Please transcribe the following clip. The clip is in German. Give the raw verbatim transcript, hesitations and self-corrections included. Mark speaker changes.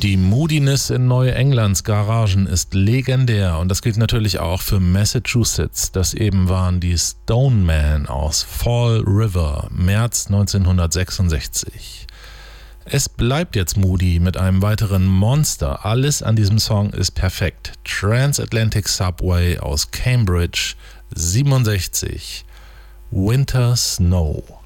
Speaker 1: Die Moodiness in Neuenglands Garagen ist legendär und das gilt natürlich auch für Massachusetts. Das eben waren die Stonemen aus Fall River, März neunzehnhundertsechsundsechzig. Es bleibt jetzt moody mit einem weiteren Monster. Alles an diesem Song ist perfekt. Transatlantic Subway aus Cambridge, siebenundsechzig. Winter Snow.